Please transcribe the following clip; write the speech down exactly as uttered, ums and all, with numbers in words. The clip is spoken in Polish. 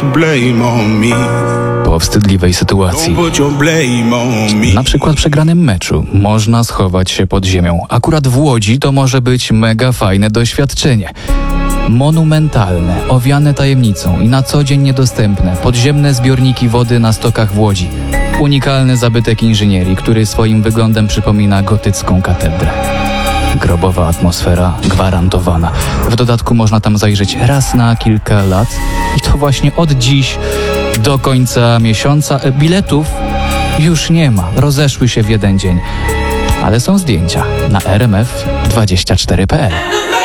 Po wstydliwej sytuacji, na przykład przegranym meczu, można schować się pod ziemią. Akurat w Łodzi to może być mega fajne doświadczenie. Monumentalne, owiane tajemnicą i na co dzień niedostępne podziemne zbiorniki wody na stokach w Łodzi. Unikalny zabytek inżynierii, który swoim wyglądem przypomina gotycką katedrę. Grobowa atmosfera gwarantowana. W dodatku można tam zajrzeć raz na kilka lat i to właśnie od dziś do końca miesiąca. Biletów już nie ma, rozeszły się w jeden dzień. Ale są zdjęcia na r m f dwadzieścia cztery kropka p l.